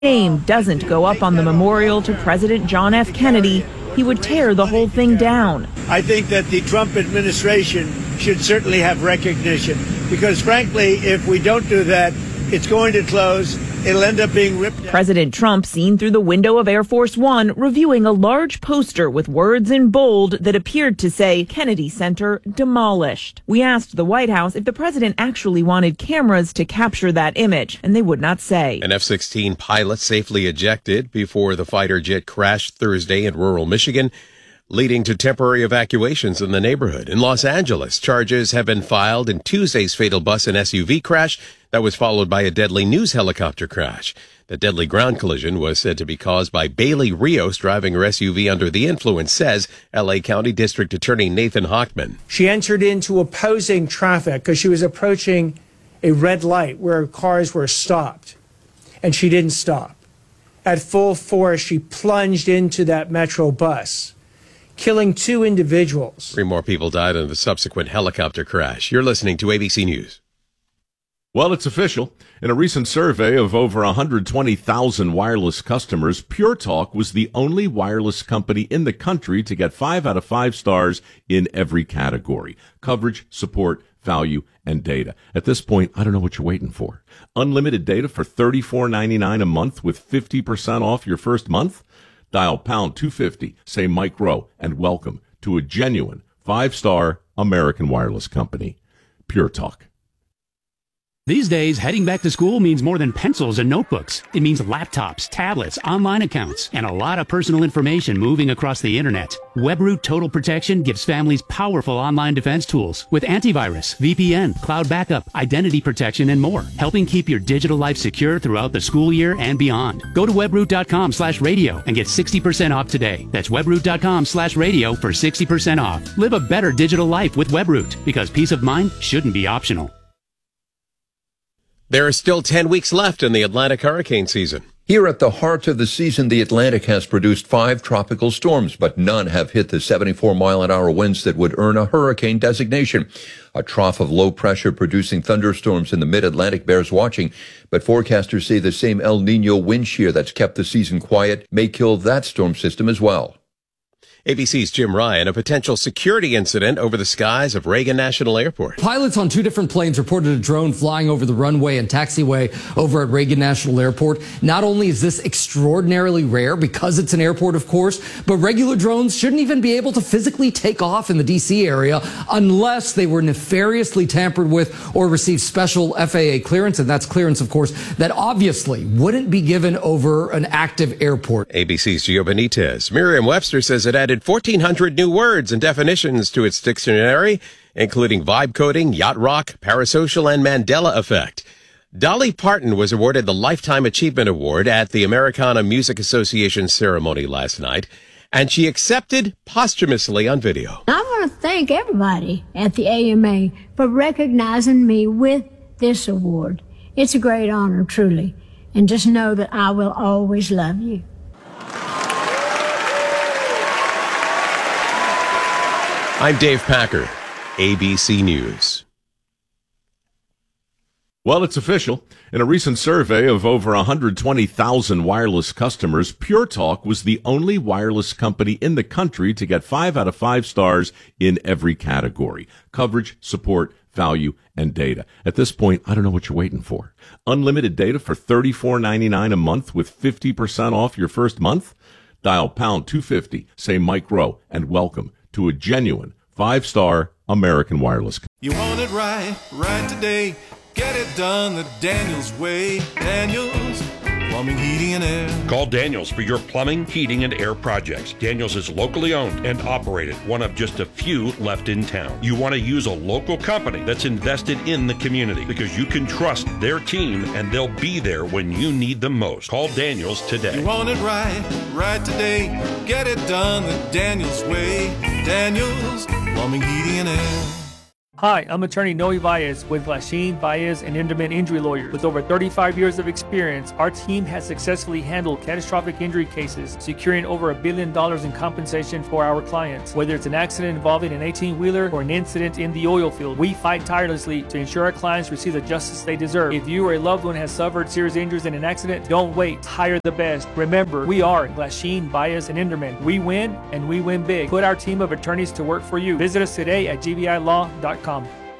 name doesn't go up on the memorial to President John F. Kennedy, he would tear the whole thing down. I think that the Trump administration should certainly have recognition because, frankly, if we don't do that, it's going to close. It'll end up being ripped out. President Trump seen through the window of Air Force One reviewing a large poster with words in bold that appeared to say Kennedy Center demolished. We asked the White House if the president actually wanted cameras to capture that image, and they would not say. An F-16 pilot safely ejected before the fighter jet crashed Thursday in rural Michigan, leading to temporary evacuations in the neighborhood. In Los Angeles, charges have been filed in Tuesday's fatal bus and SUV crash that was followed by a deadly news helicopter crash. The deadly ground collision was said to be caused by Bailey Rios driving her SUV under the influence, says L.A. County District Attorney Nathan Hochman. She entered into opposing traffic because she was approaching a red light where cars were stopped, and she didn't stop. At full force, she plunged into that Metro bus, killing 2 individuals. 3 more people died in the subsequent helicopter crash. You're listening to ABC News. Well, it's official. In a recent survey of over 120,000 wireless customers, Pure Talk was the only wireless company in the country to get 5 out of 5 stars in every category: coverage, support, value, and data. At this point, I don't know what you're waiting for. Unlimited data for $34.99 a month with 50% off your first month? Dial pound 250, say Mike Rowe, and welcome to a genuine 5-star American wireless company. Pure Talk. These days, heading back to school means more than pencils and notebooks. It means laptops, tablets, online accounts, and a lot of personal information moving across the internet. WebRoot Total Protection gives families powerful online defense tools with antivirus, VPN, cloud backup, identity protection, and more, helping keep your digital life secure throughout the school year and beyond. Go to webroot.com/radio and get 60% off today. That's webroot.com/radio for 60% off. Live a better digital life with WebRoot, because peace of mind shouldn't be optional. There are still 10 weeks left in the Atlantic hurricane season. Here at the heart of the season, the Atlantic has produced 5 tropical storms, but none have hit the 74-mile-an-hour winds that would earn a hurricane designation. A trough of low pressure producing thunderstorms in the mid-Atlantic bears watching, but forecasters say the same El Nino wind shear that's kept the season quiet may kill that storm system as well. ABC's Jim Ryan, a potential security incident over the skies of Reagan National Airport. Pilots on 2 different planes reported a drone flying over the runway and taxiway over at Reagan National Airport. Not only is this extraordinarily rare because it's an airport, of course, but regular drones shouldn't even be able to physically take off in the D.C. area unless they were nefariously tampered with or received special FAA clearance. And that's clearance, of course, that obviously wouldn't be given over an active airport. ABC's Gio Benitez. Merriam-Webster says it added 1,400 new words and definitions to its dictionary, including vibe coding, yacht rock, parasocial, and Mandela effect. Dolly Parton was awarded the Lifetime Achievement Award at the Americana Music Association ceremony last night, and she accepted posthumously on video. I want to thank everybody at the AMA for recognizing me with this award. It's a great honor, truly, and just know that I will always love you. I'm Dave Packer, ABC News. Well, it's official. In a recent survey of over 120,000 wireless customers, Pure Talk was the only wireless company in the country to get 5 out of 5 stars in every category: coverage, support, value, and data. At this point, I don't know what you're waiting for. Unlimited data for $34.99 a month with 50% off your first month? Dial pound 250, say Mike Rowe, and welcome to a genuine 5-star American wireless company. You want it right today. Get it done the Daniels way. Daniels Plumbing, Heating, and Air. Call Daniels for your plumbing, heating, and air projects. Daniels is locally owned and operated, one of just a few left in town. You want to use a local company that's invested in the community because you can trust their team and they'll be there when you need them most. Call Daniels today. You want it right today. Get it done the Daniels way. Daniels Plumbing, Heating, and Air. Hi, I'm attorney Noe Baez with Glasheen, Baez, and Inderman Injury Lawyers. With over 35 years of experience, our team has successfully handled catastrophic injury cases, securing over $1 billion in compensation for our clients. Whether it's an accident involving an 18-wheeler or an incident in the oil field, we fight tirelessly to ensure our clients receive the justice they deserve. If you or a loved one has suffered serious injuries in an accident, don't wait. Hire the best. Remember, we are Glasheen, Baez, and Inderman. We win, and we win big. Put our team of attorneys to work for you. Visit us today at gbilaw.com.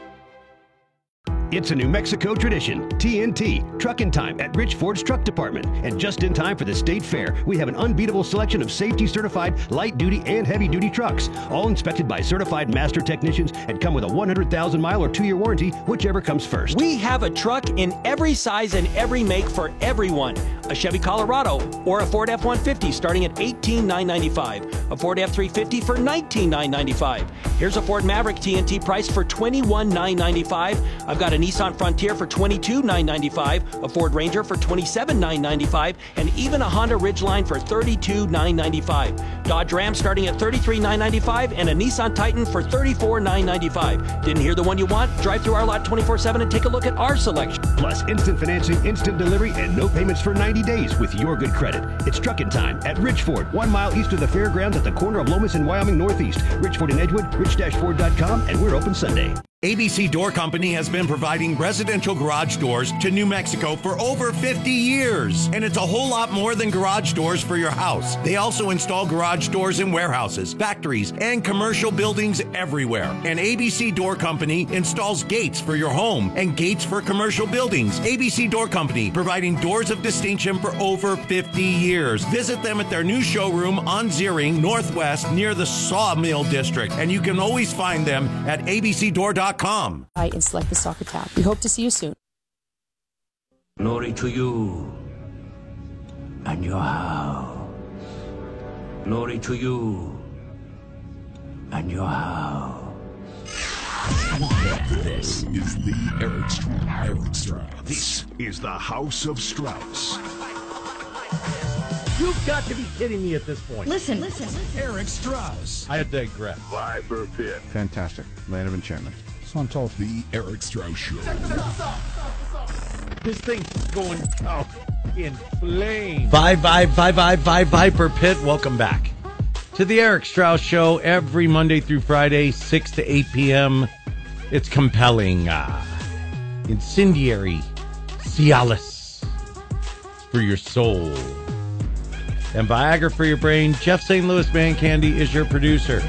It's a New Mexico tradition. TNT, Truckin' Time at Rich Ford's Truck Department. And just in time for the State Fair, we have an unbeatable selection of safety-certified light-duty and heavy-duty trucks, all inspected by certified master technicians and come with a 100,000-mile or 2-year warranty, whichever comes first. We have a truck in every size and every make for everyone. A Chevy Colorado or a Ford F-150 starting at $18,995. A Ford F-350 for $19,995. Here's a Ford Maverick TNT price for $21,995. I've got a Nissan Frontier for $22,995, a Ford Ranger for $27,995, and even a Honda Ridgeline for $32,995. Dodge Ram starting at $33,995 and a Nissan Titan for $34,995. Didn't hear the one you want? Drive through our lot 24/7 and take a look at our selection. Plus instant financing, instant delivery, and no payments for 90 days with your good credit. It's Truckin' Time at Rich Ford, 1 mile east of the fairgrounds at the corner of Lomas and Wyoming Northeast. Rich Ford in Edgewood, rich-ford.com, and we're open Sunday. ABC Door Company has been providing residential garage doors to New Mexico for over 50 years. And it's a whole lot more than garage doors for your house. They also install garage doors in warehouses, factories, and commercial buildings everywhere. And ABC Door Company installs gates for your home and gates for commercial buildings. ABC Door Company, providing doors of distinction for over 50 years. Visit them at their new showroom on Ziering Northwest near the Sawmill District. And you can always find them at abcdoor.com. And select the soccer tab. We hope to see you soon. Glory to you and your house. Glory to you and your house. This is the Eric Strauss. This is the House of Strauss. You've got to be kidding me at this point. Listen. Eric Strauss. I digress. Viper Pit. Fantastic. Land of Enchantment. So I'm told. The Eric Strauss Show. This thing's going out in flames. Viper Pit. Welcome back to the Eric Strauss Show every Monday through Friday, 6 to 8 p.m. It's compelling, incendiary, Cialis for your soul, and Viagra for your brain. Jeff St. Louis Man Candy is your producer.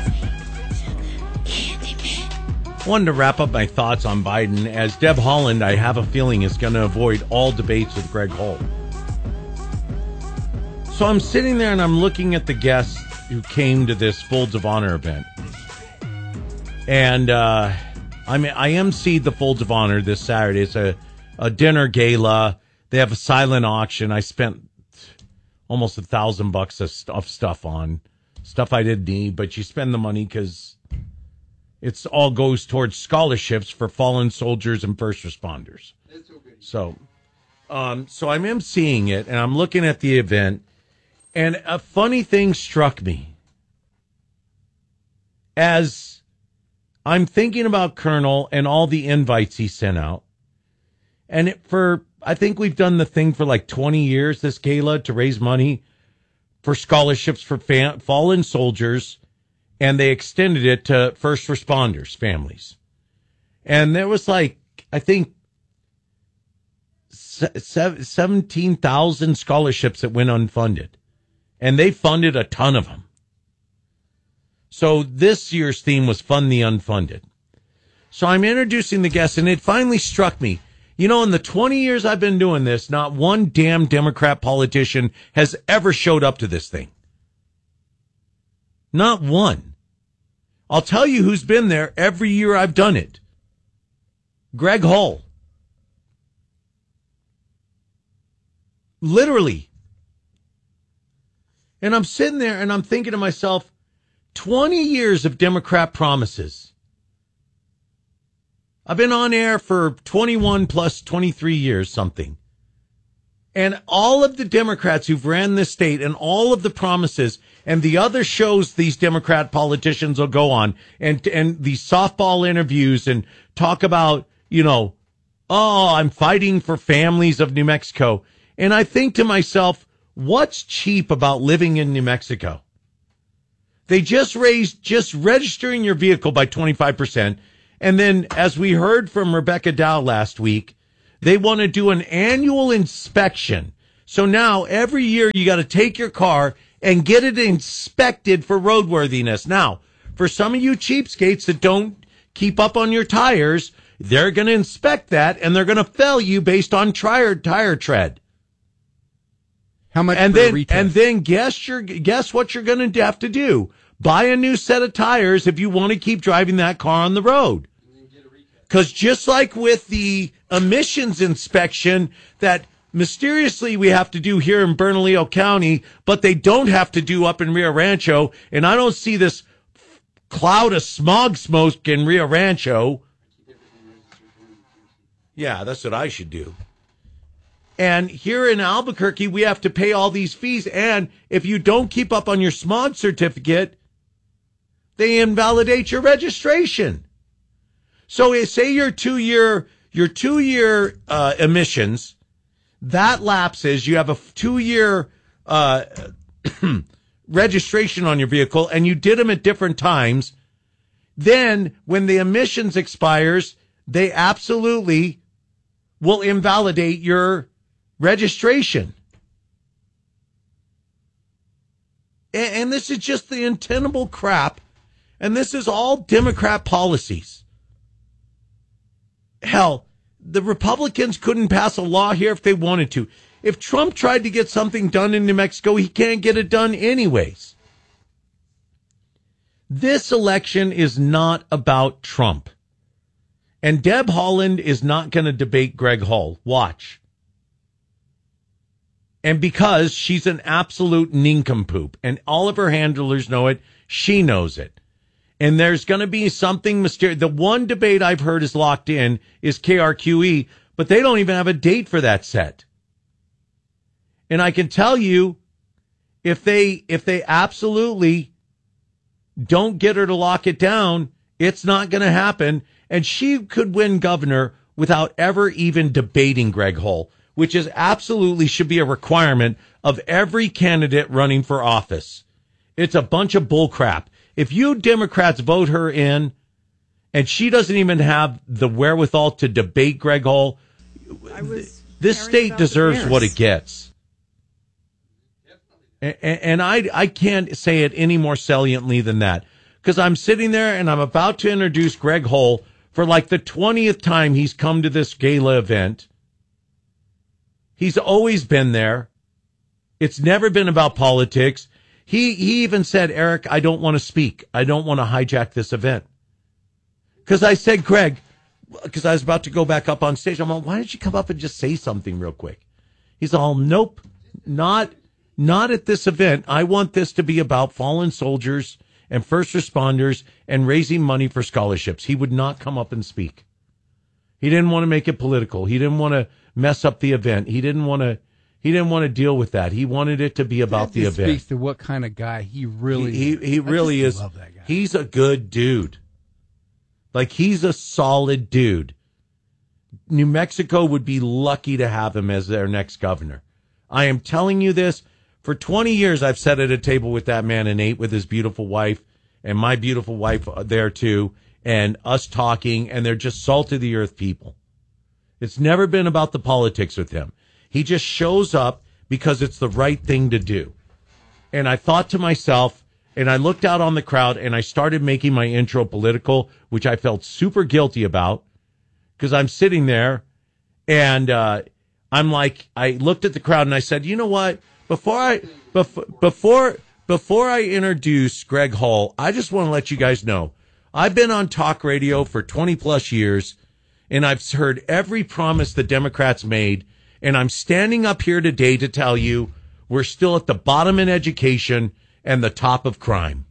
Wanted to wrap up my thoughts on Biden, as Deb Haaland, I have a feeling, is going to avoid all debates with Greg Holt. So I'm sitting there and I'm looking at the guests who came to this Folds of Honor event. And I emceed the Folds of Honor this Saturday. It's a dinner gala. They have a silent auction. I spent almost $1,000 of stuff on stuff I didn't need, but you spend the money because it's all goes towards scholarships for fallen soldiers and first responders. So I'm emceeing it, and I'm looking at the event, and a funny thing struck me. As I'm thinking about Colonel and all the invites he sent out, and I think we've done the thing for like 20 years, this gala, to raise money for scholarships for fallen soldiers, and they extended it to first responders' families. And there was I think 17,000 scholarships that went unfunded. And they funded a ton of them. So this year's theme was Fund the Unfunded. So I'm introducing the guests, and it finally struck me. You know, in the 20 years I've been doing this, not one damn Democrat politician has ever showed up to this thing. Not one. I'll tell you who's been there every year I've done it. Greg Hull. Literally. And I'm sitting there and I'm thinking to myself, 20 years of Democrat promises. I've been on air for 21 plus 23 years, something. And all of the Democrats who've ran this state and all of the promises and the other shows these Democrat politicians will go on and these softball interviews and talk about, oh, I'm fighting for families of New Mexico. And I think to myself, what's cheap about living in New Mexico? They just registering your vehicle by 25%. And then, as we heard from Rebecca Dow last week, they want to do an annual inspection. So now every year you got to take your car and get it inspected for roadworthiness. Now, for some of you cheapskates that don't keep up on your tires, they're going to inspect that and they're going to fail you based on tire tread. How much? And then guess what you're going to have to do? Buy a new set of tires if you want to keep driving that car on the road. Because just like with the emissions inspection that mysteriously we have to do here in Bernalillo County, but they don't have to do up in Rio Rancho, and I don't see this cloud of smog smoke in Rio Rancho. Yeah, that's what I should do. And here in Albuquerque, we have to pay all these fees, and if you don't keep up on your smog certificate, they invalidate your registration. So say your two-year emissions, that lapses. You have a 2-year registration on your vehicle, and you did them at different times. Then, when the emissions expires, they absolutely will invalidate your registration. And this is just the untenable crap, and this is all Democrat policies. Hell, the Republicans couldn't pass a law here if they wanted to. If Trump tried to get something done in New Mexico, he can't get it done anyways. This election is not about Trump. And Deb Haaland is not going to debate Greg Hull. Watch. And because she's an absolute nincompoop, and all of her handlers know it, she knows it. And there's going to be something mysterious. The one debate I've heard is locked in is KRQE, but they don't even have a date for that set. And I can tell you, if they absolutely don't get her to lock it down, it's not going to happen. And she could win governor without ever even debating Greg Hull, which is absolutely should be a requirement of every candidate running for office. It's a bunch of bullcrap. If you Democrats vote her in and she doesn't even have the wherewithal to debate Greg Hull, this state deserves what it gets. And I can't say it any more saliently than that, because I'm sitting there and I'm about to introduce Greg Hull for like the 20th time he's come to this gala event. He's always been there. It's never been about politics. He even said, Eric, I don't want to speak. I don't want to hijack this event. Because I said, Greg, because I was about to go back up on stage. I'm like, why don't you come up and just say something real quick? He's all, nope, not at this event. I want this to be about fallen soldiers and first responders and raising money for scholarships. He would not come up and speak. He didn't want to make it political. He didn't want to mess up the event. He didn't want to deal with that. He wanted it to be about the event. Speaks to what kind of guy he really is. He really is. Love that guy. He's a good dude. Like, he's a solid dude. New Mexico would be lucky to have him as their next governor. I am telling you this. For 20 years, I've sat at a table with that man and ate with his beautiful wife and my beautiful wife there too, and us talking, and they're just salt of the earth people. It's never been about the politics with him. He just shows up because it's the right thing to do. And I thought to myself, and I looked out on the crowd, and I started making my intro political, which I felt super guilty about, because I'm sitting there, and I'm like, I looked at the crowd, and I said, you know what? Before I introduce Greg Hull, I just want to let you guys know, I've been on talk radio for 20 plus years, and I've heard every promise the Democrats made, and I'm standing up here today to tell you we're still at the bottom in education and the top of crime.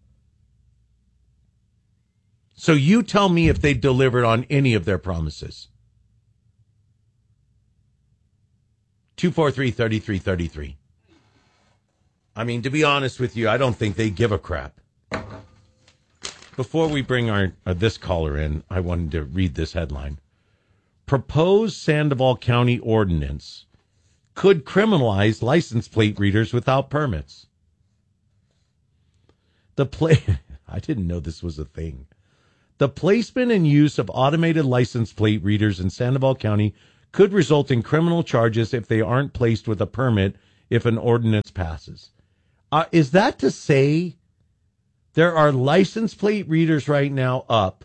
So you tell me if they've delivered on any of their promises. 243-3333. I mean, to be honest with you, I don't think they give a crap. Before we bring our this caller in, I wanted to read this headline. Proposed Sandoval County ordinance could criminalize license plate readers without permits. I didn't know this was a thing. The placement and use of automated license plate readers in Sandoval County could result in criminal charges if they aren't placed with a permit if an ordinance passes. Is that to say there are license plate readers right now up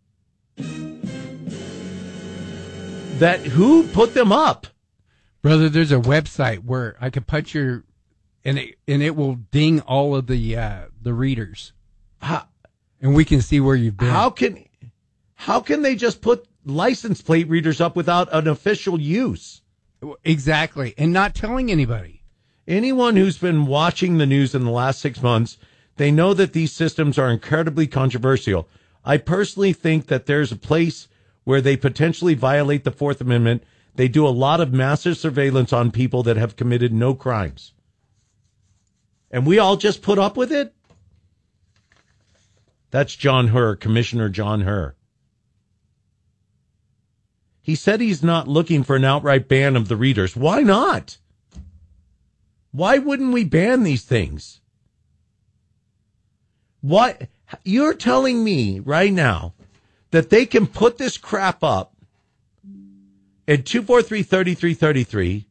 that who put them up? Brother, there's a website where I could put your and it will ding all of the readers. And we can see where you've been. How can they just put license plate readers up without an official use? Exactly. And not telling anybody. Anyone who's been watching the news in the last 6 months, they know that these systems are incredibly controversial. I personally think that there's a place where they potentially violate the Fourth Amendment. They do a lot of massive surveillance on people that have committed no crimes. And we all just put up with it? That's John Herr, Commissioner John Herr. He said he's not looking for an outright ban of the readers. Why not? Why wouldn't we ban these things? What? You're telling me right now that they can put this crap up at 243-3333.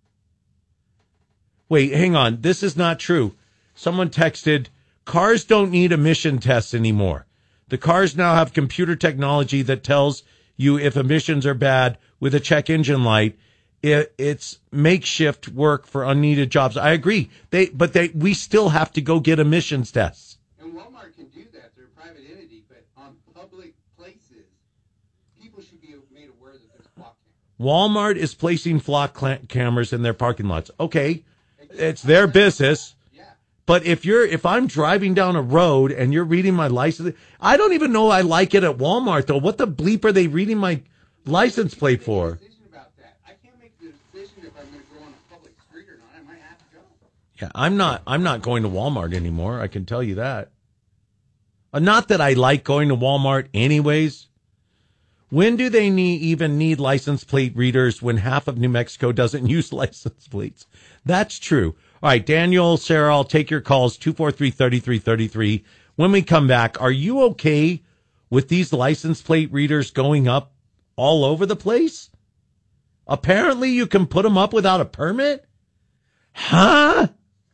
Wait, hang on. This is not true. Someone texted, cars don't need emission tests anymore. The cars now have computer technology that tells you if emissions are bad with a check engine light. It's makeshift work for unneeded jobs. I agree. We still have to go get emissions tests. And Walmart can do that. They're a private entity, but on public places, people should be made aware that there's flock cameras. Walmart is placing flock cameras in their parking lots. Okay, it's their business. But if I'm driving down a road and you're reading my license, I don't even know I like it at Walmart, though. What the bleep are they reading my license plate for? Yeah, I'm not going to Walmart anymore. I can tell you that. Not that I like going to Walmart anyways. When do they even need license plate readers when half of New Mexico doesn't use license plates? That's true. All right, Daniel, Sarah, I'll take your calls, 243-3333. When we come back, are you okay with these license plate readers going up all over the place? Apparently you can put them up without a permit? Huh?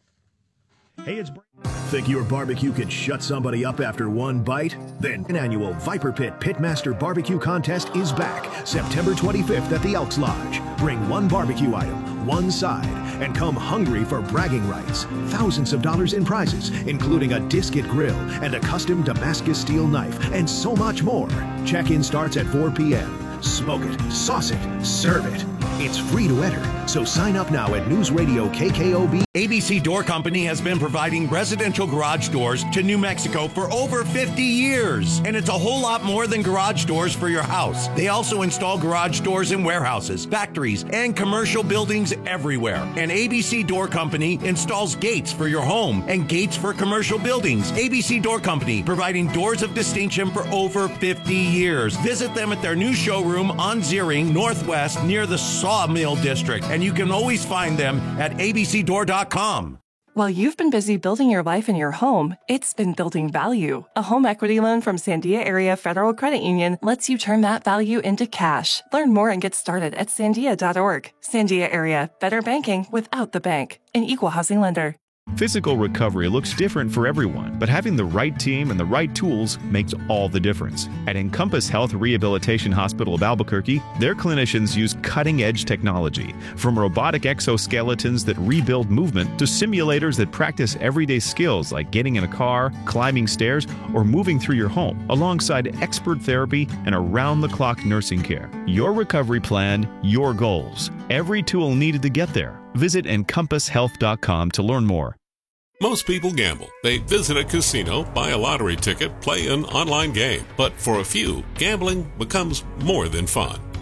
Hey, it's Think your barbecue could shut somebody up after one bite? Then an annual Viper Pit Pitmaster Barbecue Contest is back September 25th at the Elks Lodge. Bring one barbecue item, one side, and come hungry for bragging rights. Thousands of dollars in prizes, including a Disket grill and a custom Damascus steel knife, and so much more. Check-in starts at 4 p.m. Smoke it, sauce it, serve it. It's free to enter, so sign up now at News Radio KKOB. ABC Door Company has been providing residential garage doors to New Mexico for over 50 years. And it's a whole lot more than garage doors for your house. They also install garage doors in warehouses, factories, and commercial buildings everywhere. And ABC Door Company installs gates for your home and gates for commercial buildings. ABC Door Company, providing doors of distinction for over 50 years. Visit them at their new showroom on Ziering Northwest near the Sawmill District. And you can always find them at abcdoor.com. While you've been busy building your life and your home, it's been building value. A home equity loan from Sandia Area Federal Credit Union lets you turn that value into cash. Learn more and get started at sandia.org. Sandia Area, better banking without the bank. An equal housing lender. Physical recovery looks different for everyone, but having the right team and the right tools makes all the difference. At Encompass Health Rehabilitation Hospital of Albuquerque, their clinicians use cutting-edge technology, from robotic exoskeletons that rebuild movement to simulators that practice everyday skills like getting in a car, climbing stairs, or moving through your home, alongside expert therapy and around-the-clock nursing care. Your recovery plan, your goals. Every tool needed to get there. Visit EncompassHealth.com to learn more. Most people gamble. They visit a casino, buy a lottery ticket, play an online game. But for a few, gambling becomes more than fun.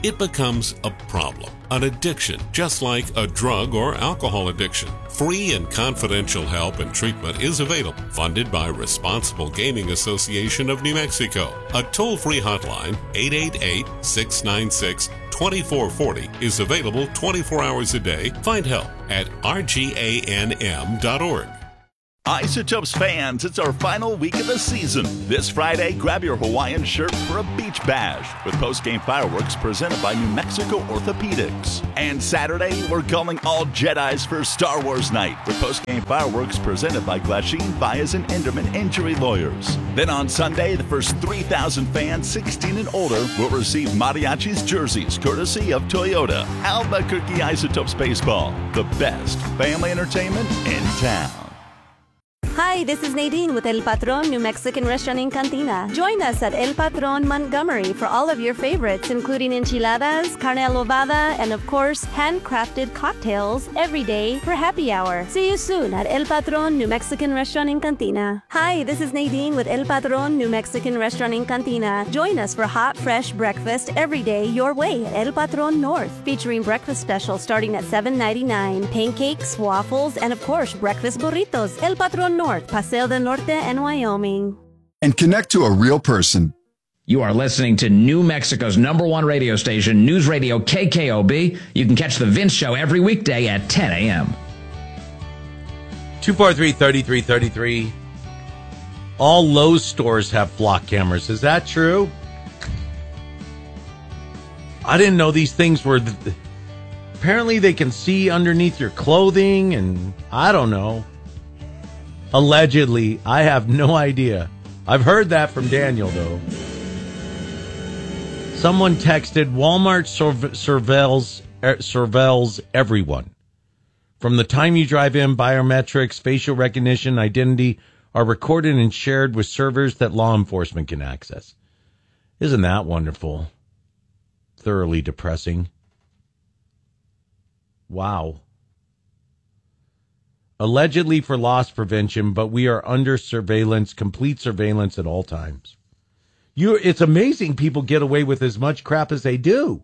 it becomes a problem, an addiction, just like a drug or alcohol addiction. Free and confidential help and treatment is available, funded by Responsible Gaming Association of New Mexico. A toll-free hotline, 888-696-2440, is available 24 hours a day. Find help at rganm.org. Isotopes fans, it's our final week of the season. This Friday, grab your Hawaiian shirt for a beach bash with post-game fireworks presented by New Mexico Orthopedics. And Saturday, we're going all Jedis for Star Wars night with post-game fireworks presented by Glasheen, Baez, and Enderman Injury Lawyers. Then on Sunday, the first 3,000 fans 16 and older will receive Mariachi's jerseys courtesy of Toyota. Albuquerque Isotopes Baseball, the best family entertainment in town. Hi, this is Nadine with El Patron New Mexican Restaurant in Cantina. Join us at El Patron Montgomery for all of your favorites, including enchiladas, carne adobada, and of course, handcrafted cocktails every day for happy hour. See you soon at El Patron New Mexican Restaurant in Cantina. Hi, this is Nadine with El Patron New Mexican Restaurant in Cantina. Join us for hot, fresh breakfast every day your way at El Patron North, featuring breakfast specials starting at $7.99, pancakes, waffles, and of course, breakfast burritos. El Patron North, Paseo del Norte, and Wyoming. And connect to a real person. You are listening to New Mexico's #1 radio station, News Radio KKOB. You can catch The Vince Show every weekday at 10 a.m. 243-3333. All Lowe's stores have flock cameras. Is that true? I didn't know these things were... Apparently they can see underneath your clothing, and I don't know. Allegedly, I have no idea. I've heard that from Daniel, though. Someone texted, Walmart surveils everyone. From the time you drive in, biometrics, facial recognition, identity are recorded and shared with servers that law enforcement can access. Isn't that wonderful? Thoroughly depressing. Wow. Allegedly for loss prevention, but we are under surveillance, complete surveillance at all times. It's amazing people get away with as much crap as they do.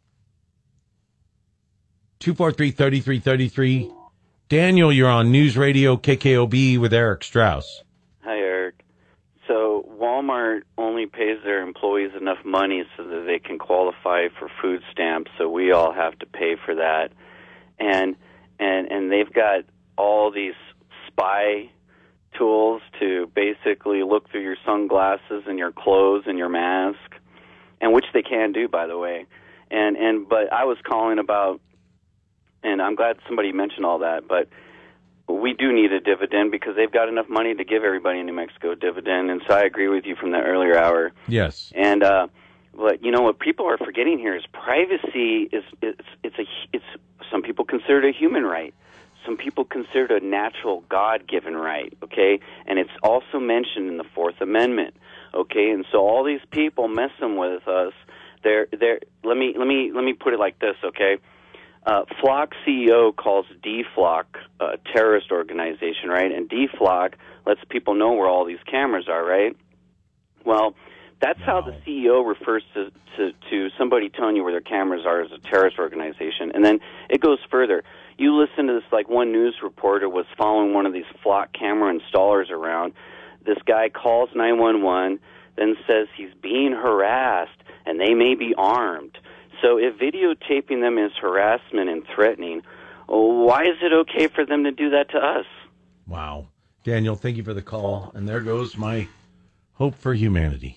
243-3333. Daniel, you're on News Radio KKOB with Eric Strauss. Hi, Eric. So Walmart only pays their employees enough money so that they can qualify for food stamps, so we all have to pay for that. And they've got all these spy tools to basically look through your sunglasses and your clothes and your mask, and which they can do, by the way. But I was calling about, and I'm glad somebody mentioned all that, but we do need a dividend because they've got enough money to give everybody in New Mexico a dividend, and so I agree with you from the earlier hour. Yes. And but you know what people are forgetting here is privacy is it's some people consider it a human right. Some people consider it a natural God-given right, okay? And it's also mentioned in the Fourth Amendment, okay? And so all these people messing with us, they're let me put it like this, okay? Flock CEO calls DFlock a terrorist organization, right? And DFlock lets people know where all these cameras are, right? Well, that's how the CEO refers to somebody telling you where their cameras are as a terrorist organization. And then it goes further. You listen to this, like one news reporter was following one of these flock camera installers around. This guy calls 911, then says he's being harassed and they may be armed. So if videotaping them is harassment and threatening, why is it okay for them to do that to us? Wow. Daniel, thank you for the call. And there goes my hope for humanity.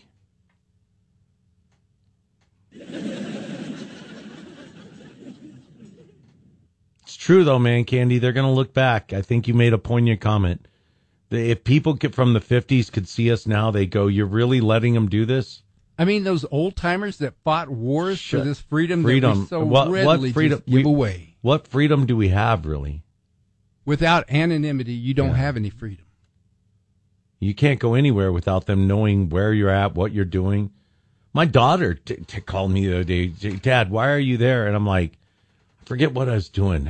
It's true, though, man, Candy. They're going to look back. I think you made a poignant comment. If people from the 50s could see us now, they go, you're really letting them do this? I mean, those old-timers that fought wars for this freedom that we so readily what freedom, just give away. What freedom do we have, really? Without anonymity, you don't have any freedom. You can't go anywhere without them knowing where you're at, what you're doing. My daughter called me the other day, Dad, why are you there? And I'm like, I forget what I was doing.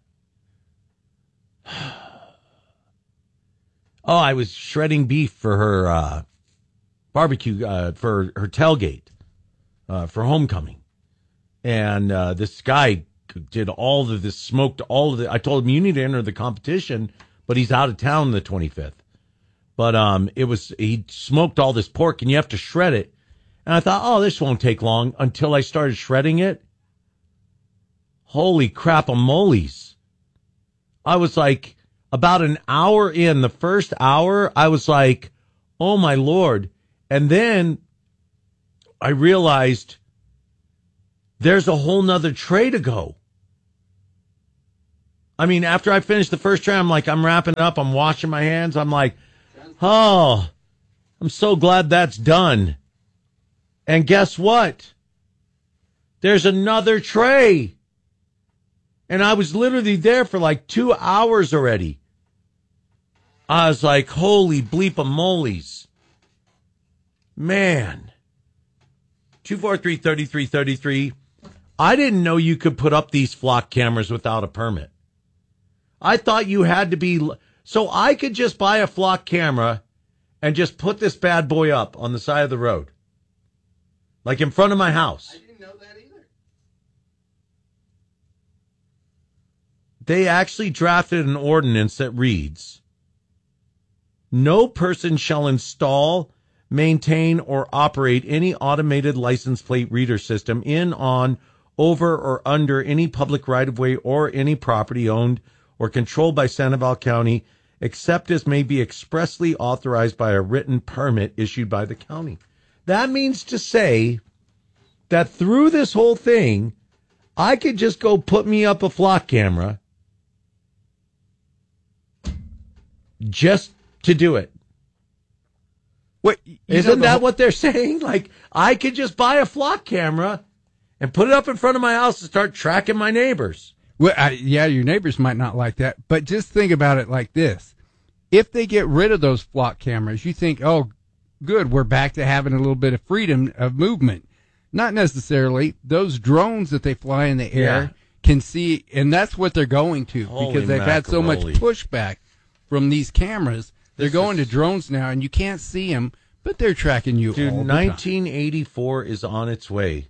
Oh, I was shredding beef for her barbecue, for her tailgate, for homecoming. And this guy did all of this, smoked all of it. I told him, you need to enter the competition, but he's out of town the 25th. But he smoked all this pork, and you have to shred it. And I thought, oh, this won't take long, until I started shredding it. Holy crap-a-moles. I was like, about an hour in, the first hour, I was like, oh my Lord. And then I realized there's a whole nother tray to go. I mean, after I finished the first tray, I'm like, I'm wrapping up, I'm washing my hands. I'm like, oh, I'm so glad that's done. And guess what? There's another tray. And I was literally there for like 2 hours already. I was like, holy bleep-a-moles. Man. 243-3333. I didn't know you could put up these flock cameras without a permit. I thought you had to be... So I could just buy a flock camera and just put this bad boy up on the side of the road. Like in front of my house. I didn't know that either. They actually drafted an ordinance that reads, no person shall install, maintain, or operate any automated license plate reader system in, on, over, or under any public right-of-way or any property owned or controlled by Sandoval County, except as may be expressly authorized by a written permit issued by the county. That means to say that through this whole thing, I could just go put me up a flock camera just to do it. What, isn't that what they're saying? Like, I could just buy a flock camera and put it up in front of my house and start tracking my neighbors. Well, yeah, your neighbors might not like that, but just think about it like this. If they get rid of those flock cameras, you think, oh, good, we're back to having a little bit of freedom of movement. Not necessarily. Those drones that they fly in the air can see, and that's what they're going to. Holy because they've had so much pushback from these cameras. They're going to drones now, and you can't see them, but they're tracking you Dude, all the time. 1984 is on its way.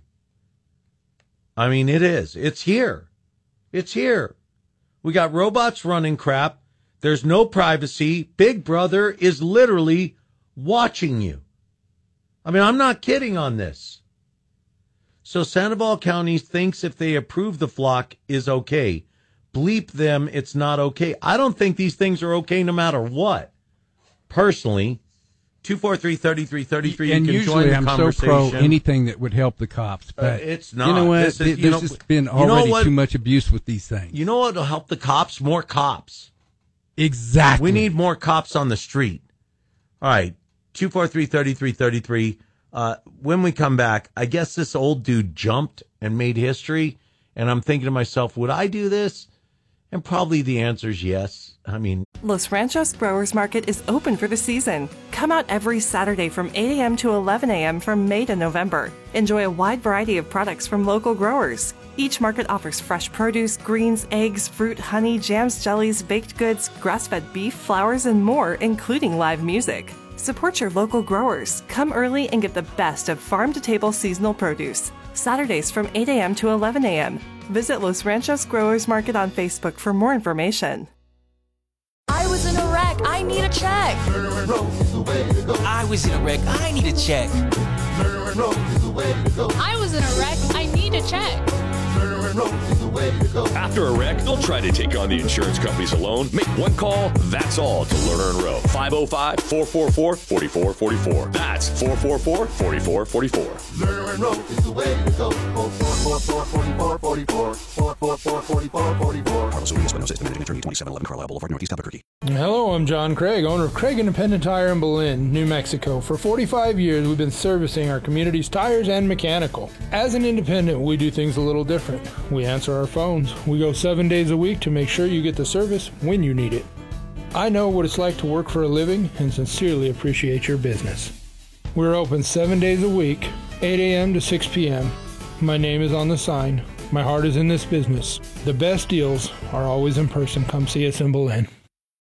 I mean, it is. It's here. It's here. We got robots running crap. There's no privacy. Big Brother is literally watching you. I mean, I'm not kidding on this. So Sandoval County thinks if they approve the flock is okay. Bleep them, it's not okay. I don't think these things are okay no matter what. Personally, 243-3333. And you can usually join the I'm conversation. so pro anything that would help the cops. But it's not. You know what? There's just been already too much abuse with these things. You know what will help the cops? More cops. Exactly. We need more cops on the street. All right. 243-3333. When we come back, I guess this old dude jumped and made history. And I'm thinking to myself, would I do this? And probably the answer is yes. I mean, Los Ranchos Growers Market is open for the season. Come out every Saturday from 8 a.m. to 11 a.m. from May to November. Enjoy a wide variety of products from local growers. Each market offers fresh produce, greens, eggs, fruit, honey, jams, jellies, baked goods, grass-fed beef, flowers, and more, including live music. Support your local growers. Come early and get the best of farm-to-table seasonal produce. Saturdays from 8 a.m. to 11 a.m. Visit Los Ranchos Growers Market on Facebook for more information. I was in a wreck. I need a check. I was in a wreck. I need a check. I was in a wreck. I need a check. After a wreck, don't try to take on the insurance companies alone. Make one call, that's all, to Lerner and Rowe. 505-444-4444. That's 444-4444. Lerner and Rowe is the way to go. 444-4444. 444-4444. Carlos Urias, Espinosa, estimated attorney, 2711 Carlisle Boulevard, Northeast Albuquerque. Hello, I'm John Craig, owner of Craig Independent Tire in Belen, New Mexico. For 45 years, we've been servicing our community's tires and mechanical. As an independent, we do things a little different. We answer our phones. We go 7 days a week to make sure you get the service when you need it. I know what it's like to work for a living and sincerely appreciate your business. We're open 7 days a week, 8 a.m. to 6 p.m. My name is on the sign. My heart is in this business. The best deals are always in person. Come see us in Belen.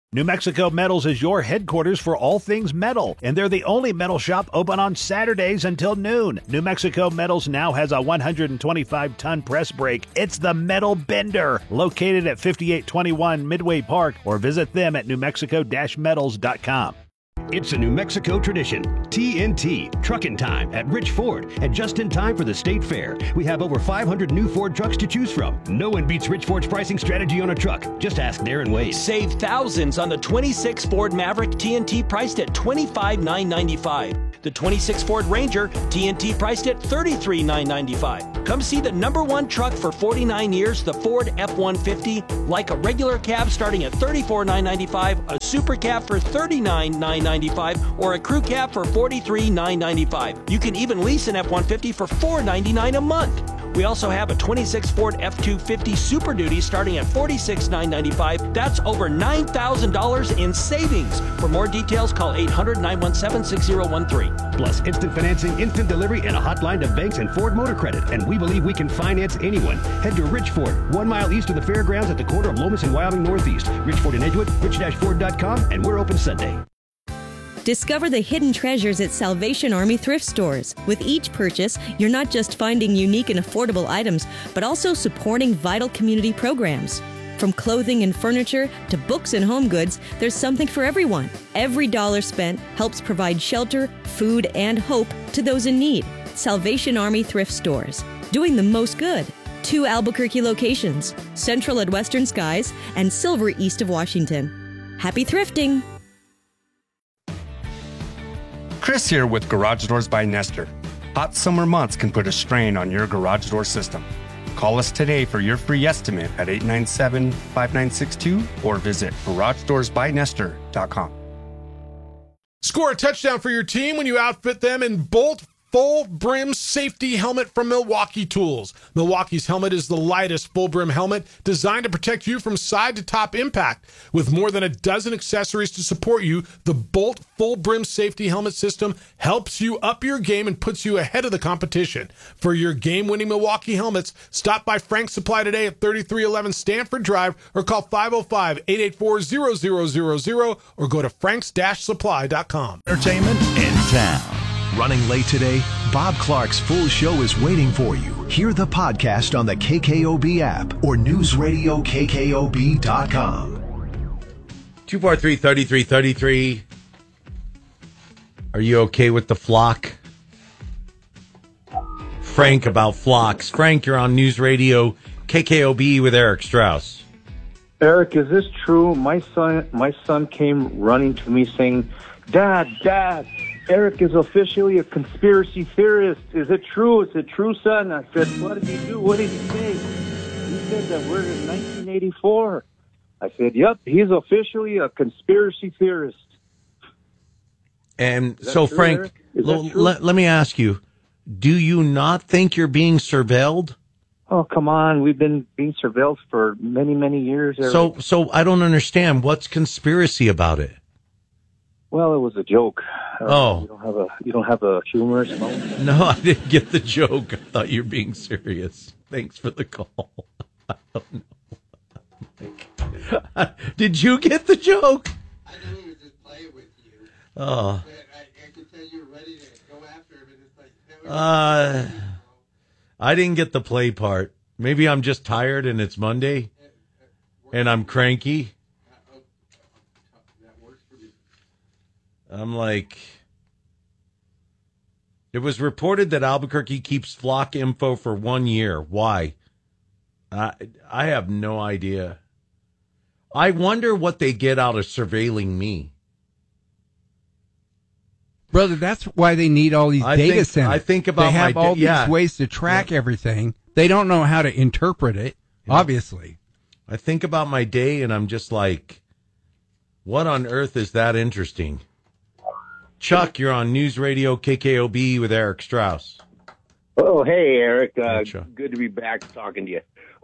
New Mexico Metals is your headquarters for all things metal, and they're the only metal shop open on Saturdays until noon. New Mexico Metals now has a 125-ton press brake. It's the Metal Bender, located at 5821 Midway Park, or visit them at newmexico-metals.com. It's a New Mexico tradition. TNT, Truckin' Time at Rich Ford, and just in time for the State Fair. We have over 500 new Ford trucks to choose from. No one beats Rich Ford's pricing strategy on a truck. Just ask Darren Wade. Save thousands on the 26 Ford Maverick TNT priced at $25,995. The 26 Ford Ranger TNT priced at $33,995. Come see the #1 truck for 49 years, the Ford F-150, like a regular cab starting at $34,995, a super cab for $39,995, or a crew cab for $43,995. You can even lease an F-150 for $499 a month. We also have a 26 Ford F-250 Super Duty starting at $46,995. That's over $9,000 in savings. For more details, call 800-917-6013. Plus, instant financing, instant delivery, and a hotline to banks and Ford Motor Credit. And we believe we can finance anyone. Head to Rich Ford, 1 mile east of the fairgrounds at the corner of Lomas and Wyoming Northeast. Rich Ford in Edgewood, rich-ford.com, and we're open Sunday. Discover the hidden treasures at Salvation Army thrift stores. With each purchase, you're not just finding unique and affordable items, but also supporting vital community programs. From clothing and furniture to books and home goods, there's something for everyone. Every dollar spent helps provide shelter, food, and hope to those in need. Salvation Army thrift stores, doing the most good. 2 Albuquerque locations, Central at Western Skies and Silver east of Washington. Happy thrifting! Chris here with Garage Doors by Nestor. Hot summer months can put a strain on your garage door system. Call us today for your free estimate at 897-5962 or visit GarageDoorsByNestor.com. Score a touchdown for your team when you outfit them in Bolt Full Brim Safety Helmet from Milwaukee Tools. Milwaukee's helmet is the lightest full brim helmet designed to protect you from side to top impact. With more than a dozen accessories to support you, the Bolt Full Brim Safety Helmet system helps you up your game and puts you ahead of the competition. For your game-winning Milwaukee helmets, stop by Frank's Supply today at 3311 Stanford Drive or call 505-884-0000 or go to franks-supply.com. Entertainment in town. Running late today? Bob Clark's full show is waiting for you. Hear the podcast on the KKOB app or newsradiokkob.com. 243-3333. Are you okay with the flock? Frank about flocks. Frank, you're on News Radio KKOB with Eric Strauss. Eric, is this true? My son came running to me saying, Dad, Eric is officially a conspiracy theorist. Is it true? Is it true, son? I said, what did he do? What did he say? He said that we're in 1984. I said, yep, he's officially a conspiracy theorist. And so, true, Frank, let me ask you, do you not think you're being surveilled? Oh, come on. We've been being surveilled for many, many years, Eric. So I don't understand. What's conspiracy about it? Well, it was a joke. Oh. You don't have a humorous moment? No, I didn't get the joke. I thought you were being serious. Thanks for the call. I don't know. Did you get the joke? I know he was just playing with you. Oh. I could tell you were ready to go after him, and it's like... I didn't get the play part. Maybe I'm just tired and it's Monday and I'm cranky. I'm like, it was reported that Albuquerque keeps flock info for 1 year. Why? I have no idea. I wonder what they get out of surveilling me. Brother, that's why they need all these data centers. I think about they have all these ways to track everything. They don't know how to interpret it, obviously. I think about my day and I'm just like, what on earth is that interesting? Chuck, you're on News Radio KKOB with Eric Strauss. Oh, hey, Eric. Good to be back talking to you.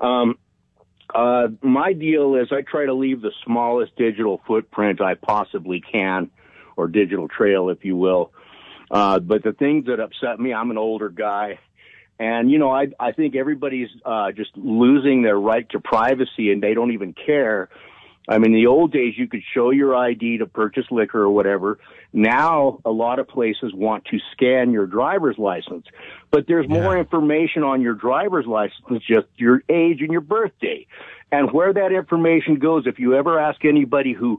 My deal is I try to leave the smallest digital footprint I possibly can, or digital trail, if you will. But the things that upset me, I'm an older guy. And, you know, I think everybody's just losing their right to privacy, and they don't even care. I mean, in the old days, you could show your ID to purchase liquor or whatever. Now, a lot of places want to scan your driver's license. But there's more information on your driver's license than just your age and your birthday. And where that information goes, if you ever ask anybody who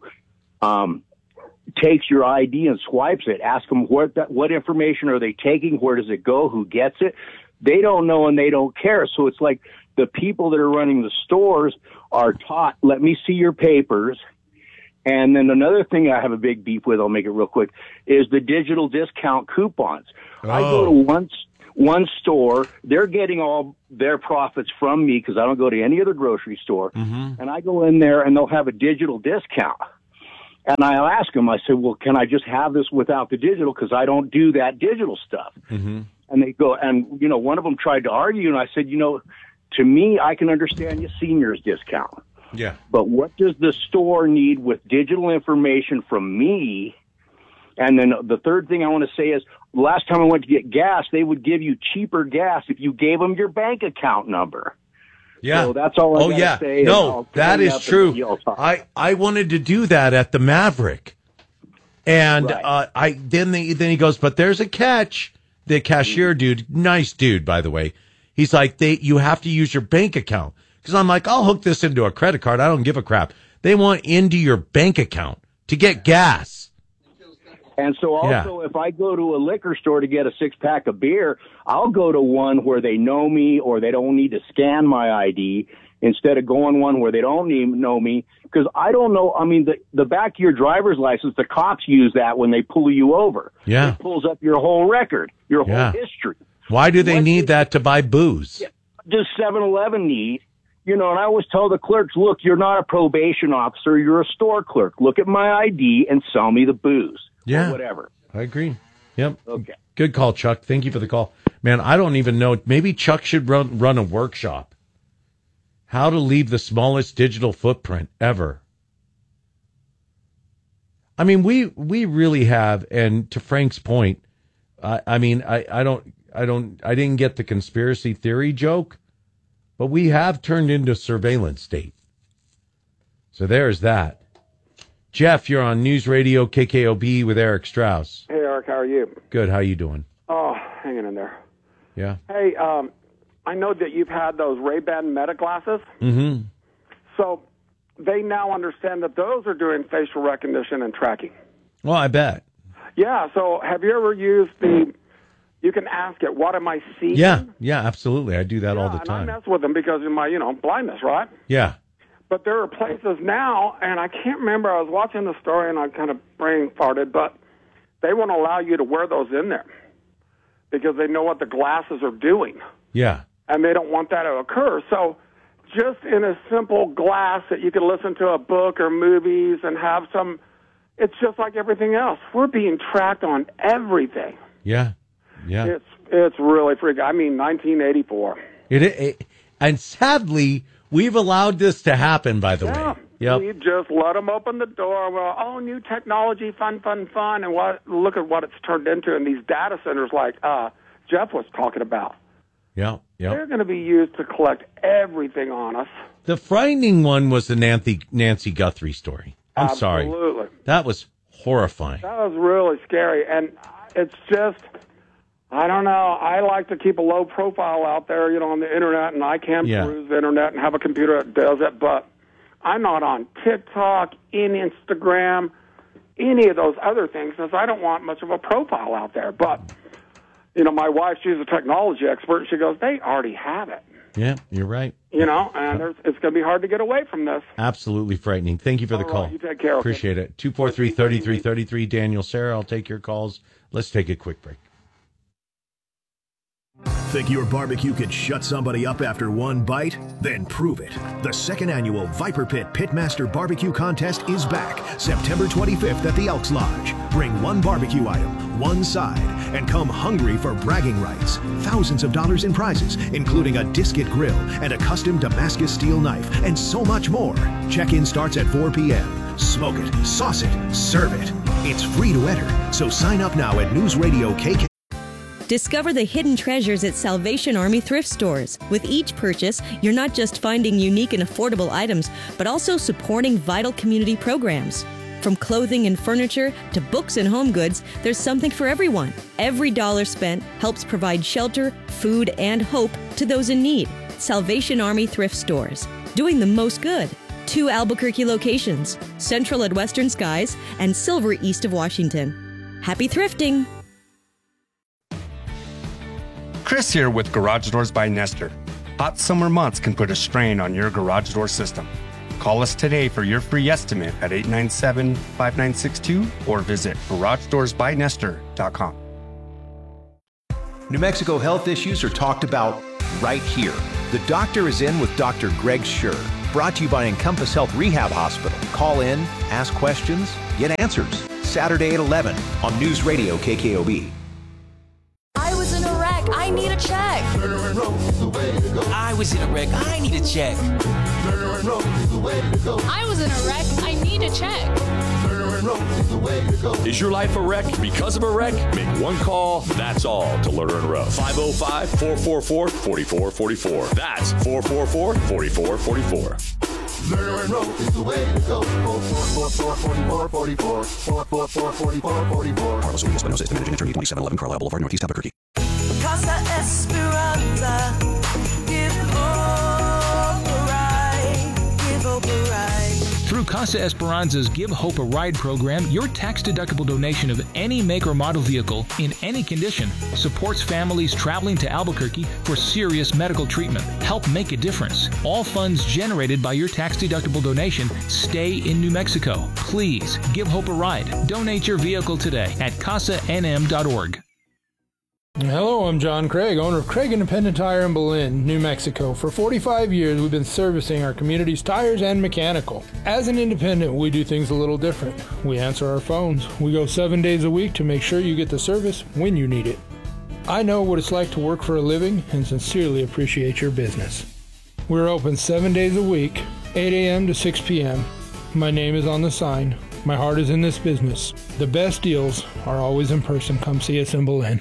takes your ID and swipes it, ask them what information are they taking, where does it go, who gets it. They don't know and they don't care. So it's like the people that are running the stores are taught, let me see your papers. And then another thing I have a big beef with, I'll make it real quick, is the digital discount coupons. Oh. I go to one store, they're getting all their profits from me because I don't go to any other grocery store. Mm-hmm. And I go in there and they'll have a digital discount. And I'll ask them, I say, well, can I just have this without the digital? Because I don't do that digital stuff. Mm-hmm. And they go, and, you know, one of them tried to argue, and I said, you know, to me, I can understand your seniors discount. Yeah. But what does the store need with digital information from me? And then the third thing I want to say is, last time I went to get gas, they would give you cheaper gas if you gave them your bank account number. Yeah. So that's all I gotta say. No, that is true. I wanted to do that at the Maverick. And right. Then he goes, but there's a catch. The cashier dude, nice dude, by the way. He's like, you have to use your bank account. Because I'm like, I'll hook this into a credit card. I don't give a crap. They want into your bank account to get gas. And so also, if I go to a liquor store to get a 6-pack of beer, I'll go to one where they know me or they don't need to scan my ID instead of going one where they don't know me. Because I don't know, I mean, the back of your driver's license, the cops use that when they pull you over. Yeah. It pulls up your whole record, your whole history. Why do they need that to buy booze? Does 7-Eleven need? You know, and I always tell the clerks, look, you're not a probation officer, you're a store clerk. Look at my ID and sell me the booze. Yeah. Or whatever. I agree. Yep. Okay. Good call, Chuck. Thank you for the call. Man, I don't even know. Maybe Chuck should run a workshop. How to leave the smallest digital footprint ever. I mean, we really have, and to Frank's point, I didn't get the conspiracy theory joke, but we have turned into surveillance state. So there's that. Jeff, you're on News Radio KKOB with Eric Strauss. Hey, Eric, how are you? Good. How you doing? Oh, hanging in there. Yeah. Hey, I know that you've had those Ray-Ban Meta glasses. Mm-hmm. So they now understand that those are doing facial recognition and tracking. Well, I bet. Yeah, so have you ever used you can ask it, what am I seeing? Yeah, absolutely. I do that all the time. And I mess with them because of my, blindness, right? Yeah. But there are places now, and I can't remember, I was watching the story and I kind of brain farted, but they won't allow you to wear those in there because they know what the glasses are doing. Yeah. And they don't want that to occur. So just in a simple glass that you can listen to a book or movies and have some, it's just like everything else. We're being tracked on everything. Yeah. Yeah. It's really freaky. I mean, 1984. And sadly, we've allowed this to happen, by the way. Yep. We just let them open the door. Well, new technology, fun. And look at what it's turned into in these data centers like Jeff was talking about. Yeah. They're going to be used to collect everything on us. The frightening one was the Nancy Guthrie story. I'm sorry. Absolutely. That was horrifying. That was really scary. And it's just, I don't know. I like to keep a low profile out there, on the Internet, and I can peruse the Internet and have a computer that does it, but I'm not on TikTok, in Instagram, any of those other things, since I don't want much of a profile out there. But, my wife, she's a technology expert, and she goes, they already have it. Yeah, you're right. And it's going to be hard to get away from this. Absolutely frightening. Thank you for the call. You take care. Appreciate it. 243-3333, Daniel, Sarah, I'll take your calls. Let's take a quick break. Think your barbecue could shut somebody up after one bite? Then prove it. The second annual Viper Pit Pitmaster Barbecue Contest is back September 25th at the Elks Lodge. Bring one barbecue item, one side, and come hungry for bragging rights. Thousands of dollars in prizes, including a Disket grill and a custom Damascus steel knife, and so much more. Check-in starts at 4 p.m. Smoke it, sauce it, serve it. It's free to enter, so sign up now at News Radio KK. Discover the hidden treasures at Salvation Army thrift stores. With each purchase, you're not just finding unique and affordable items, but also supporting vital community programs. From clothing and furniture to books and home goods, there's something for everyone. Every dollar spent helps provide shelter, food, and hope to those in need. Salvation Army thrift stores, doing the most good. 2 Albuquerque locations, Central at Western Skies and Silver east of Washington. Happy thrifting! Chris here with Garage Doors by Nestor. Hot summer months can put a strain on your garage door system. Call us today for your free estimate at 897-5962 or visit GarageDoorsByNestor.com. New Mexico health issues are talked about right here. The Doctor is In with Dr. Greg Schur. Brought to you by Encompass Health Rehab Hospital. Call in, ask questions, get answers. Saturday at 11 on News Radio KKOB. I was in a wreck. I need a check. I was in a wreck. I need a check. I was in a wreck. I need a check. Is your life a wreck because of a wreck? Make one call, that's all, to Lerner and Rowe. 505-444-4444. That's 444-4444. Lerner and Rowe is the way to go. 444-4444. 444-4444. Carlos Urias Espinosa is the managing attorney, 2711 Carlisle Boulevard, Northeast Albuquerque. Casa Esperanza, give hope a ride, give hope a ride. Through Casa Esperanza's Give Hope a Ride program, your tax-deductible donation of any make or model vehicle in any condition supports families traveling to Albuquerque for serious medical treatment. Help make a difference. All funds generated by your tax-deductible donation stay in New Mexico. Please give Hope a ride. Donate your vehicle today at casanm.org. Hello, I'm John Craig, owner of Craig Independent Tire in Belen, New Mexico. For 45 years, we've been servicing our community's tires and mechanical. As an independent, we do things a little different. We answer our phones. We go 7 days a week to make sure you get the service when you need it. I know what it's like to work for a living and sincerely appreciate your business. We're open 7 days a week, 8 a.m. to 6 p.m. My name is on the sign. My heart is in this business. The best deals are always in person. Come see us in Belen.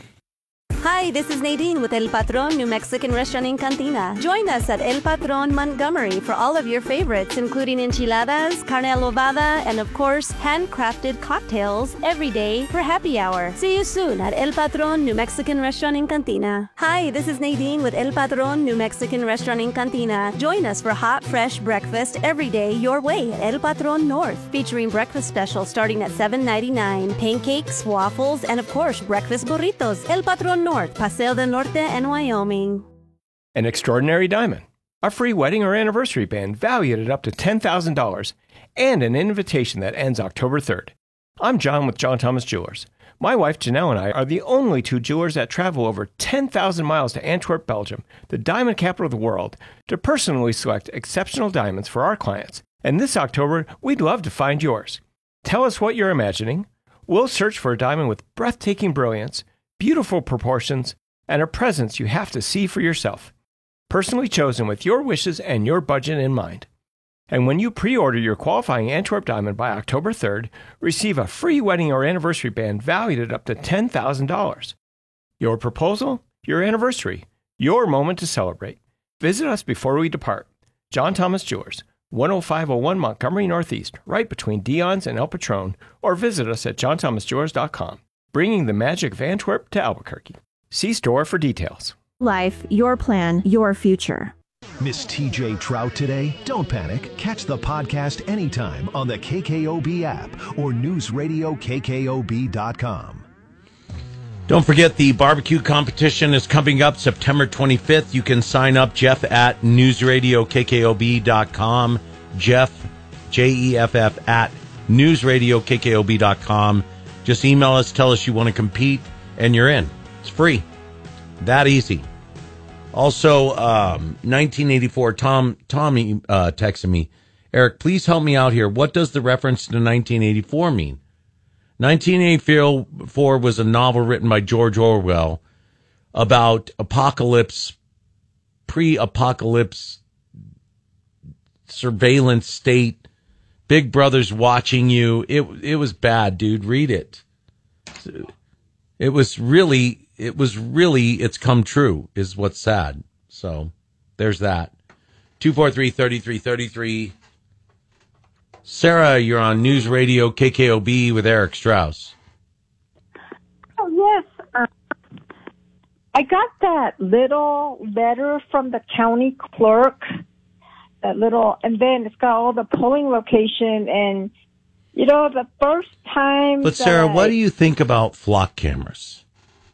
Hi, this is Nadine with El Patron New Mexican Restaurant in Cantina. Join us at El Patron Montgomery for all of your favorites, including enchiladas, carne adobada, and of course, handcrafted cocktails every day for happy hour. See you soon at El Patron New Mexican Restaurant in Cantina. Hi, this is Nadine with El Patron New Mexican Restaurant in Cantina. Join us for hot, fresh breakfast every day your way at El Patron North, featuring breakfast specials starting at $7.99, pancakes, waffles, and of course, breakfast burritos. El Patron North, Paseo del Norte and Wyoming. An extraordinary diamond, a free wedding or anniversary band valued at up to $10,000, and an invitation that ends October 3rd. I'm John with John Thomas Jewelers. My wife Janelle and I are the only two jewelers that travel over 10,000 miles to Antwerp, Belgium, the diamond capital of the world, to personally select exceptional diamonds for our clients. And this October, we'd love to find yours. Tell us what you're imagining. We'll search for a diamond with breathtaking brilliance, beautiful proportions, and a presence you have to see for yourself. Personally chosen with your wishes and your budget in mind. And when you pre-order your qualifying Antwerp diamond by October 3rd, receive a free wedding or anniversary band valued at up to $10,000. Your proposal, your anniversary, your moment to celebrate. Visit us before we depart. John Thomas Jewelers, 10501 Montgomery Northeast, right between Dion's and El Patron, or visit us at johnthomasjewelers.com. Bringing the magic of Antwerp to Albuquerque. See store for details. Life, your plan, your future. Miss TJ Trout today? Don't panic. Catch the podcast anytime on the KKOB app or newsradiokkob.com. Don't forget the barbecue competition is coming up September 25th. You can sign up, Jeff, at newsradiokkob.com. Jeff, Jeff, at newsradiokkob.com. Just email us, tell us you want to compete, and you're in. It's free. That easy. Also, 1984, Tommy texted me, Eric, please help me out here. What does the reference to 1984 mean? 1984 was a novel written by George Orwell about apocalypse, pre-apocalypse surveillance state. Big Brother's watching you. It was bad, dude. Read it. It was really it's come true is what's sad. So there's that. 243-3333. Sarah, you're on News Radio KKOB with Eric Strauss. Oh, yes. I got that little letter from the county clerk, and then it's got all the polling location, and, the first time. But Sarah, what do you think about flock cameras?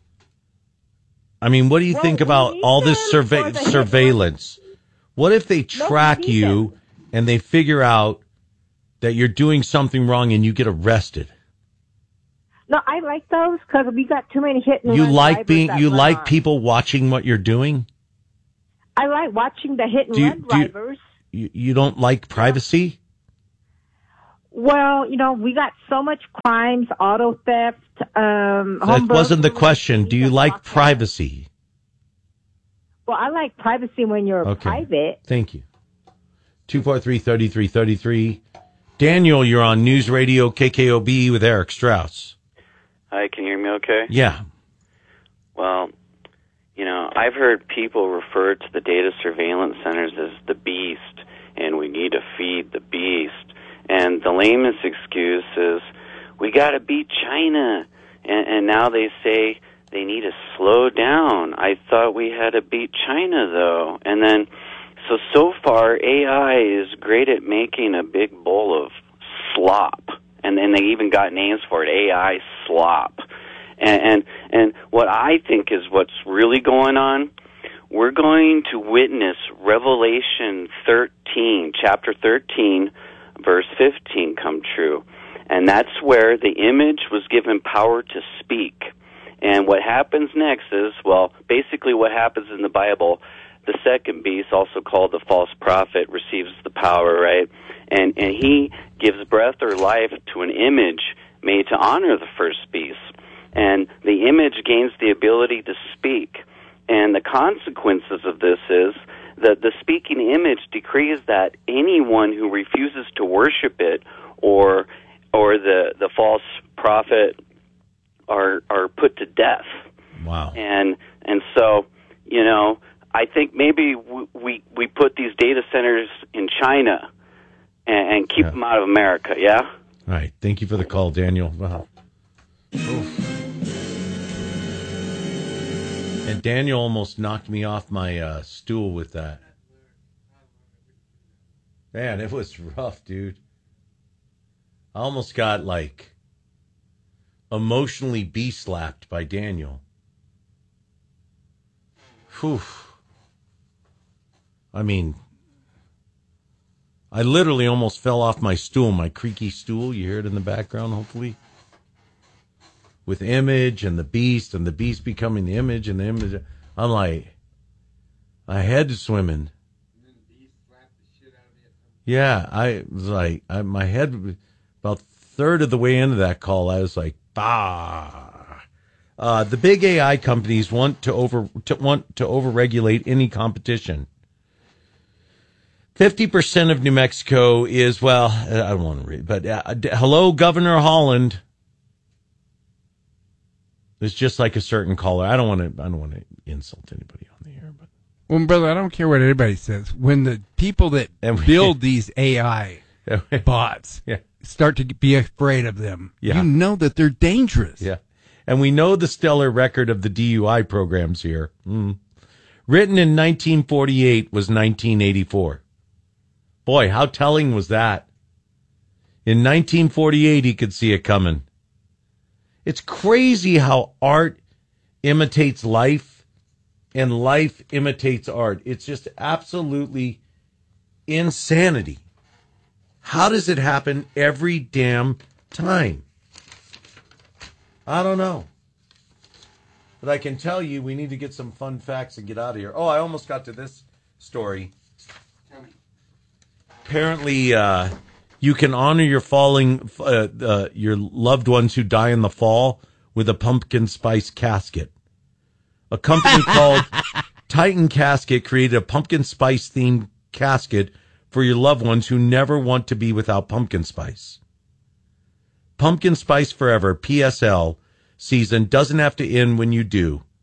I mean, what do you think about all this surveillance? What if they track you and they figure out that you're doing something wrong and you get arrested? No, I like those because we got too many hit and You run like drivers that people watching what you're doing? I like watching the hit and run drivers. You don't like privacy? Well, we got so much crimes, auto theft, That wasn't the question. Do you like privacy? Well, I like privacy when you're private. Thank you. 243-3333. Daniel, you're on News Radio KKOB with Eric Strauss. Hi, can you hear me okay? Yeah. Well, I've heard people refer to the data surveillance centers as the beast, and we need to feed the beast. And the lamest excuse is, we got to beat China. And now they say they need to slow down. I thought we had to beat China, though. And then, so far, AI is great at making a big bowl of slop. And then they even got names for it, AI slop. And what I think is what's really going on, we're going to witness Revelation 13, chapter 13, verse 15 come true. And that's where the image was given power to speak. And what happens next is, basically what happens in the Bible, the second beast, also called the false prophet, receives the power, right? And he gives breath or life to an image made to honor the first beast. And the image gains the ability to speak. And the consequences of this is that the speaking image decrees that anyone who refuses to worship it or the false prophet are put to death. Wow. And so, I think maybe we put these data centers in China and keep them out of America, yeah? All right. Thank you for the call, Daniel. Wow. And Daniel almost knocked me off my stool with that. Man, it was rough, dude. I almost got, emotionally bee-slapped by Daniel. Whew. I mean, I literally almost fell off my stool, my creaky stool. You hear it in the background, hopefully. With image and the beast becoming the image and the image. I'm like, my head is swimming. Yeah, I was like, my head, about a third of the way into that call, I was like, bah. The big AI companies want to overregulate any competition. 50% of New Mexico is, I don't want to read, but hello, Governor Holland. It's just like a certain caller. I don't want to insult anybody on the air, but well, brother, I don't care what anybody says. When the people that build these AI bots start to be afraid of them, you know that they're dangerous. Yeah, and we know the stellar record of the DUI programs here. Written in 1948 was 1984. Boy, how telling was that? In 1948, he could see it coming. It's crazy how art imitates life and life imitates art. It's just absolutely insanity. How does it happen every damn time? I don't know. But I can tell you we need to get some fun facts and get out of here. Oh, I almost got to this story. Apparently, you can honor your your loved ones who die in the fall with a pumpkin spice casket. A company called Titan Casket created a pumpkin spice themed casket for your loved ones who never want to be without pumpkin spice. Pumpkin Spice Forever, PSL season doesn't have to end when you do.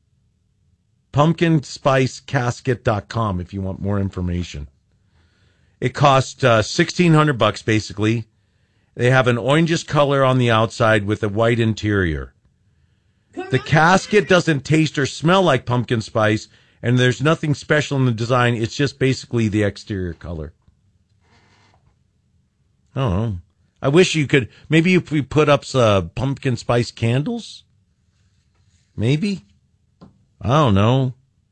pumpkinspicecasket.com if you want more information. It costs $1,600 basically. They have an orangish color on the outside with a white interior. The casket doesn't taste or smell like pumpkin spice, and there's nothing special in the design. It's just basically the exterior color. I don't know. I wish you could, maybe if we put up some pumpkin spice candles? Maybe? I don't know.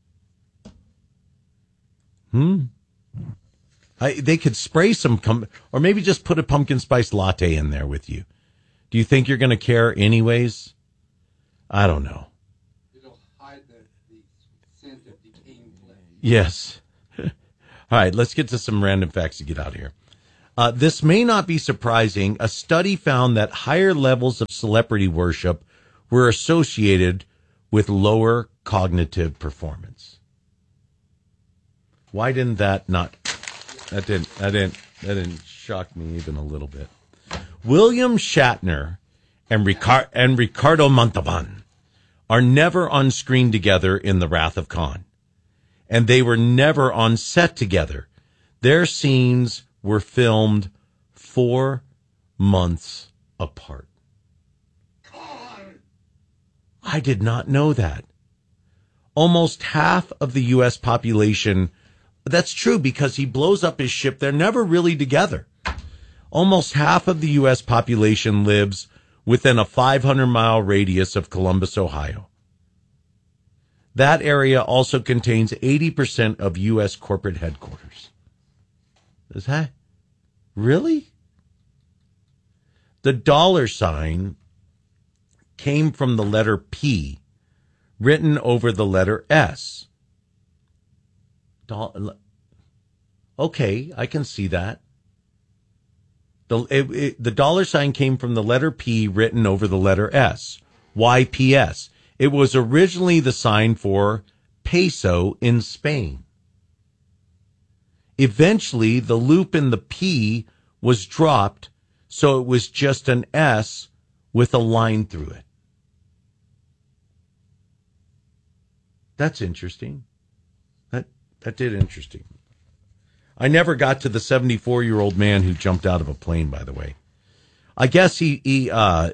They could spray some, or maybe just put a pumpkin spice latte in there with you. Do you think you're going to care anyways? I don't know. It'll hide the scent of decaying flesh. Yes. All right, let's get to some random facts to get out of here. This may not be surprising. A study found that higher levels of celebrity worship were associated with lower cognitive performance. Why didn't that not? That didn't shock me even a little bit. William Shatner and Ricardo Montalban are never on screen together in The Wrath of Khan, and they were never on set together. Their scenes were filmed 4 months apart. I did not know that. Almost half of the U.S. population, that's true because he blows up his ship. They're never really together. Almost half of the U.S. population lives within a 500-mile radius of Columbus, Ohio. That area also contains 80% of U.S. corporate headquarters. Is that really? The $sign came from the letter P written over the letter S. Okay, I can see that. The $sign came from the letter P written over the letter S. YPS. It was originally the sign for peso in Spain. Eventually, the loop in the P was dropped, so it was just an S with a line through it. That's interesting. That did interesting. I never got to the 74-year-old man who jumped out of a plane, by the way. I guess he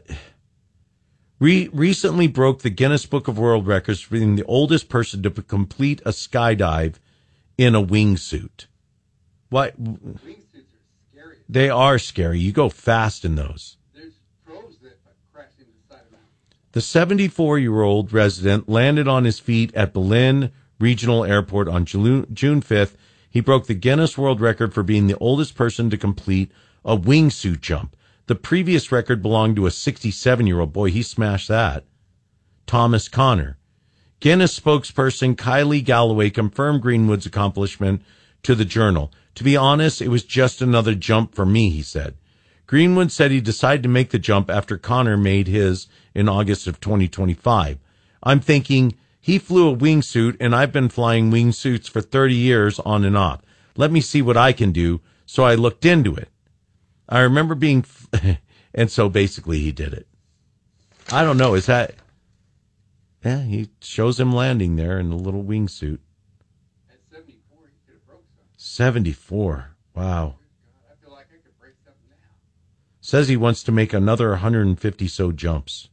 recently broke the Guinness Book of World Records for being the oldest person to complete a skydive in a wingsuit. What? Wingsuits are scary. They are scary. You go fast in those. There's pros that crash into the side of them. The 74-year-old resident landed on his feet at Berlin Regional Airport on June 5th. He broke the Guinness World Record for being the oldest person to complete a wingsuit jump. The previous record belonged to a 67-year-old. Boy, he smashed that. Thomas Connor. Guinness spokesperson Kylie Galloway confirmed Greenwood's accomplishment to the Journal. To be honest, it was just another jump for me, he said. Greenwood said he decided to make the jump after Connor made his in August of 2025. I'm thinking, he flew a wingsuit, and I've been flying wingsuits for 30 years on and off. Let me see what I can do. So I looked into it. I remember being, and so basically he did it. I don't know. Is that, yeah, he shows him landing there in a little wingsuit. At 74, he could have broke something. 74. Wow. I feel like I could break something now. Says he wants to make another 150 so jumps.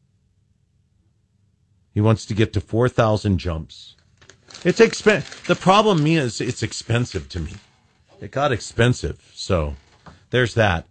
He wants to get to 4,000 jumps. It's expensive. The problem is it's expensive to me. It got expensive. So there's that.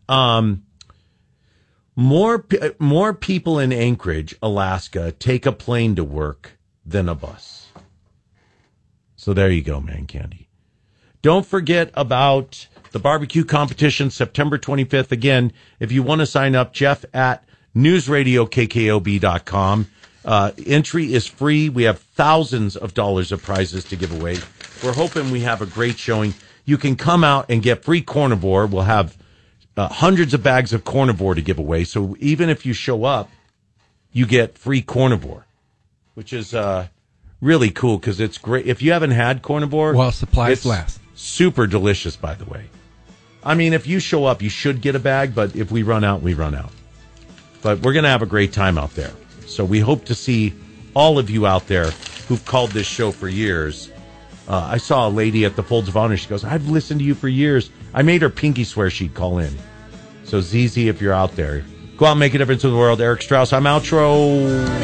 More people in Anchorage, Alaska, take a plane to work than a bus. So there you go, man candy. Don't forget about the barbecue competition, September 25th. Again, if you want to sign up, Jeff at newsradiokkob.com. Entry is free. We have thousands of dollars of prizes to give away. We're hoping we have a great showing. You can come out and get free carnivore. We'll have hundreds of bags of carnivore to give away. So even if you show up, you get free carnivore, which is really cool because it's great. If you haven't had carnivore, while supplies last. Super delicious, by the way. I mean, if you show up, you should get a bag, but if we run out, we run out. But we're going to have a great time out there. So we hope to see all of you out there who've called this show for years. I saw a lady at the Folds of Honor. She goes, I've listened to you for years. I made her pinky swear she'd call in. So, ZZ, if you're out there, go out and make a difference in the world. Eric Strauss, I'm outro.